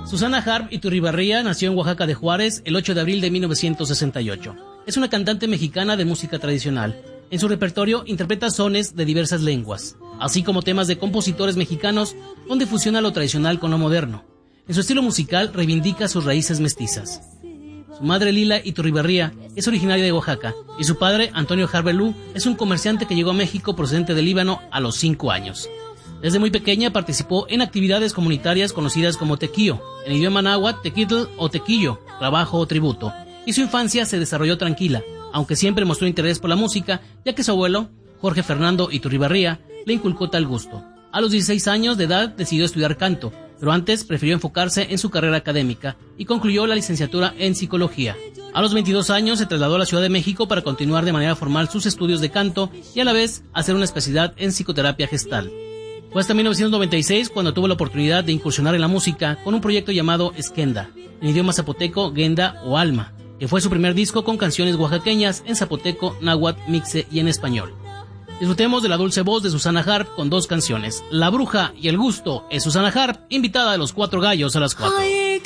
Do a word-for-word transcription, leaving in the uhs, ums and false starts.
Susana Harp Iturribarría nació en Oaxaca de Juárez el ocho de abril de mil novecientos sesenta y ocho. Es una cantante mexicana de música tradicional. En su repertorio interpreta sones de diversas lenguas, así como temas de compositores mexicanos donde fusiona lo tradicional con lo moderno. En su estilo musical reivindica sus raíces mestizas. Su madre Lila Iturribarría es originaria de Oaxaca y su padre Antonio Harbelú es un comerciante que llegó a México procedente del Líbano a los cinco años. Desde muy pequeña participó en actividades comunitarias conocidas como tequío, en idioma náhuatl, tequitl o tequillo, trabajo o tributo, y su infancia se desarrolló tranquila, aunque siempre mostró interés por la música, ya que su abuelo, Jorge Fernando Iturribarría, le inculcó tal gusto. A los dieciséis años de edad decidió estudiar canto, pero antes prefirió enfocarse en su carrera académica y concluyó la licenciatura en psicología. A los veintidós años se trasladó a la Ciudad de México para continuar de manera formal sus estudios de canto y a la vez hacer una especialidad en psicoterapia gestal. Fue hasta mil novecientos noventa y seis cuando tuvo la oportunidad de incursionar en la música con un proyecto llamado Esquenda, en idioma zapoteco, Genda o Alma, que fue su primer disco con canciones oaxaqueñas en zapoteco, náhuatl, mixe y en español. Disfrutemos de la dulce voz de Susana Harp con dos canciones, La Bruja y El Gusto. Es Susana Harp, invitada de Los Cuatro Gallos a las cuatro.